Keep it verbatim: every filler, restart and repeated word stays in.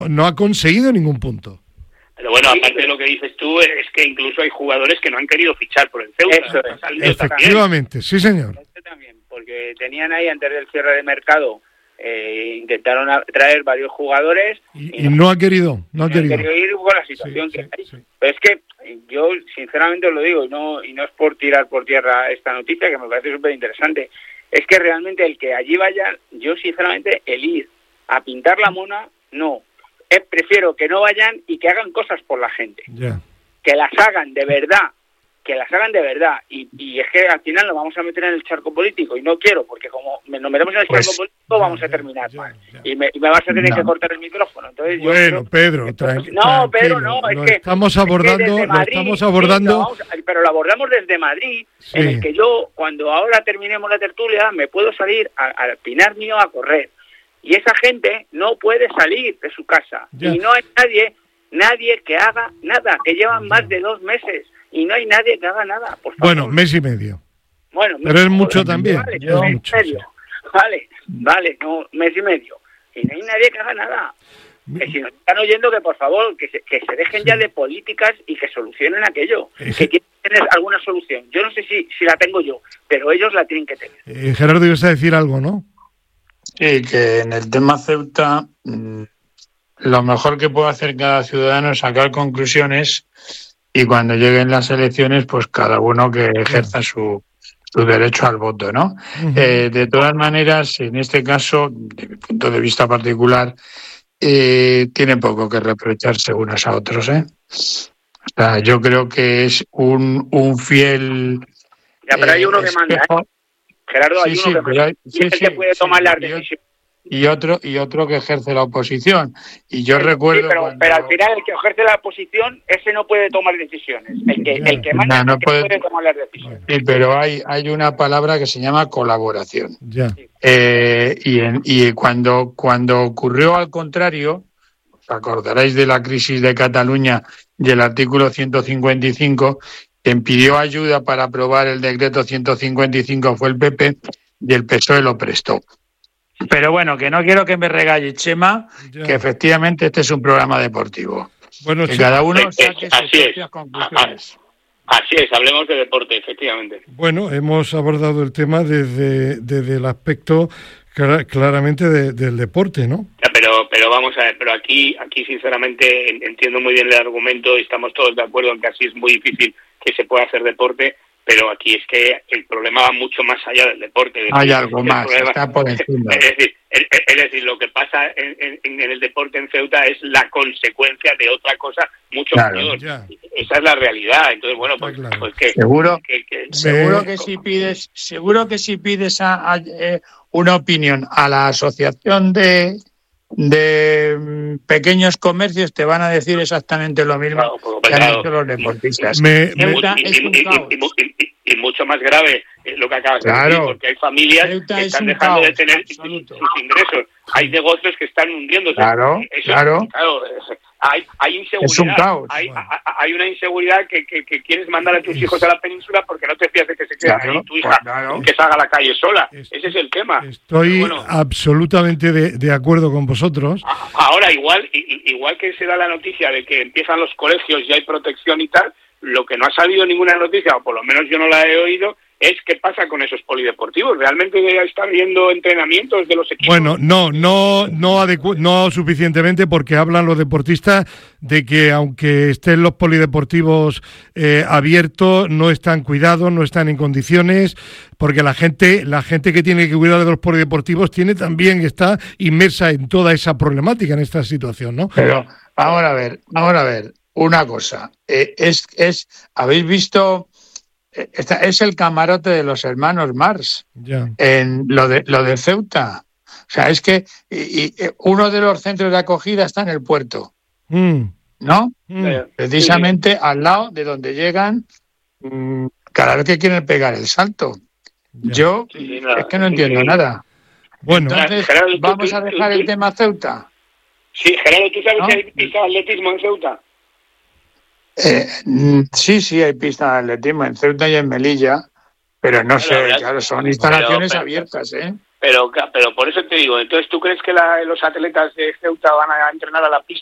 no ha conseguido ningún punto. Pero bueno, aparte de lo que dices tú, es que incluso hay jugadores que no han querido fichar por el Ceuta. Eso es. Efectivamente, también. Sí señor. Este también, porque tenían ahí antes del cierre de mercado, eh, intentaron traer varios jugadores y, y, no, y no ha querido, no ha no querido. querido ir con la situación sí, que sí, hay. Sí. Pero es que yo sinceramente os lo digo, y no, y no es por tirar por tierra esta noticia, que me parece súper interesante, es que realmente el que allí vaya, yo sinceramente el ir a pintar la mona, no. Eh, prefiero que no vayan y que hagan cosas por la gente. Yeah. Que las hagan de verdad, que las hagan de verdad. Y, y es que al final nos vamos a meter en el charco político, y no quiero, porque como nos metemos en el pues, charco político, vamos ya, a terminar ya, mal. ya. Y, me, y me vas a tener no. que cortar el micrófono. Entonces, bueno, yo Pedro, que, tranqui- no, Pedro, tranquilo. no, es lo que estamos abordando, es que lo Madrid, estamos abordando. sí, lo vamos a, pero lo abordamos desde Madrid, sí. En el que yo, cuando ahora terminemos la tertulia, me puedo salir al Pinar mío a correr. Y esa gente no puede salir de su casa. Ya. Y no hay nadie, nadie que haga nada, que llevan más de dos meses. Y no hay nadie que haga nada, por favor. Bueno, mes y medio. Bueno, pero es mucho medio. También. Vale, es mes mucho, y medio. Sí. Vale, vale, no, mes y medio. Y no hay nadie que haga nada. Que si nos están oyendo, que por favor, que se, que se dejen sí. ya de políticas y que solucionen aquello. Es... Que tienen que tener alguna solución. Yo no sé si, si la tengo yo, pero ellos la tienen que tener. Eh, Gerardo, ibas a decir algo, ¿no? Sí, que en el tema Ceuta mmm, lo mejor que puede hacer cada ciudadano es sacar conclusiones y cuando lleguen las elecciones, pues cada uno que ejerza su, su derecho al voto, ¿no? Uh-huh. Eh, de todas maneras, en este caso, de mi punto de vista particular, eh, tiene poco que reprocharse unos a otros, ¿eh? O sea, yo creo que es un, un fiel... Ya, pero hay uno eh, que manda, ¿eh? Gerardo, hay sí, uno sí, que manda, hay, y sí, es el sí, que puede sí, tomar sí, las yo, decisiones. Y otro, y otro que ejerce la oposición. Y yo sí, recuerdo... Sí, pero, cuando... pero al final el que ejerce la oposición, ese no puede tomar decisiones. El que, el que manda no, no puede... puede tomar las decisiones. Sí, pero hay, hay una palabra que se llama colaboración. Ya. Eh, y, en, y cuando, cuando ocurrió al contrario, os acordaréis de la crisis de Cataluña y el artículo ciento cincuenta y cinco, quien pidió ayuda para aprobar el decreto ciento cincuenta y cinco fue el P P y el P S O E lo prestó. Pero bueno, que no quiero que me regalle Chema, ya. Que efectivamente este es un programa deportivo. Bueno, que sí. Cada uno saque es, sus propias conclusiones. Así es, hablemos de deporte, efectivamente. Bueno, hemos abordado el tema desde, desde el aspecto clara, claramente de, del deporte, ¿no? Ya, pero pero vamos a ver, pero aquí aquí sinceramente entiendo muy bien el argumento y estamos todos de acuerdo en que así es muy difícil que se pueda hacer deporte, pero aquí es que el problema va mucho más allá del deporte. Hay decir, algo más, problema, está por encima. Es decir, es, es decir, lo que pasa en, en, en el deporte en Ceuta es la consecuencia de otra cosa mucho claro, mayor. Ya. Esa es la realidad. Entonces, bueno, pues, claro. pues que... Seguro que, que, seguro que si pides, seguro que si pides a, a, eh, una opinión a la asociación de... de pequeños comercios te van a decir exactamente lo mismo claro, pues, que han dicho los deportistas. Me, me, y, es un y, caos. Y, y, y, y mucho más grave lo que acabas claro. de decir, porque hay familias Ceuta que están dejando caos, de tener absoluto. sus ingresos. Hay negocios que están hundiéndose. Claro, Eso, claro. claro hay, hay inseguridad. Es un caos. Hay, bueno. hay una inseguridad que, que, que quieres mandar a tus hijos a la península porque no te fías de que se quede claro, ahí tu hija pues claro. y que salga a la calle sola. Estoy, Ese es el tema. Estoy bueno, absolutamente de, de acuerdo con vosotros. Ahora, igual, igual que se da la noticia de que empiezan los colegios y hay protección y tal, lo que no ha salido ninguna noticia, o por lo menos yo no la he oído, es qué pasa con esos polideportivos. ¿Realmente ya está habiendo entrenamientos de los equipos? Bueno, no, no, no, adecu- no suficientemente, porque hablan los deportistas de que aunque estén los polideportivos eh, abiertos, no están cuidados, no están en condiciones, porque la gente, la gente que tiene que cuidar de los polideportivos tiene también, está inmersa en toda esa problemática, en esta situación, ¿no? Pero vamos a ver, vamos a ver, una cosa, eh, es, es, ¿habéis visto? Esta es el camarote de los hermanos Marx yeah. en lo de lo de Ceuta. O sea, es que y, y uno de los centros de acogida está en el puerto, mm. ¿no? Mm. Precisamente sí. al lado de donde llegan mmm, cada vez que quieren pegar el salto. Yeah. Yo sí, sí, es que no entiendo sí. nada. Bueno, entonces Gerardo, vamos tú, a dejar tú, el tema Ceuta. Sí, Gerardo, ¿tú sabes ¿no? que hay pista de atletismo en Ceuta? Eh, sí, sí, hay pista de atletismo en Ceuta y en Melilla, pero no pero sé, claro, son instalaciones pero, pero, abiertas, ¿eh? Pero, pero por eso te digo, entonces, ¿tú crees que la, los atletas de Ceuta van a entrenar a la pista